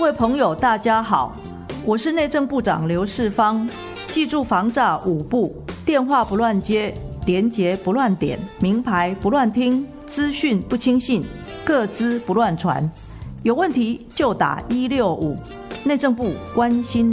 位朋友大家好，我是内政部长刘世芳。记住防诈5不：电话不乱接，连结不乱点，名牌不乱听，资讯不轻信，个资不乱传。有问题就打165，内政部关心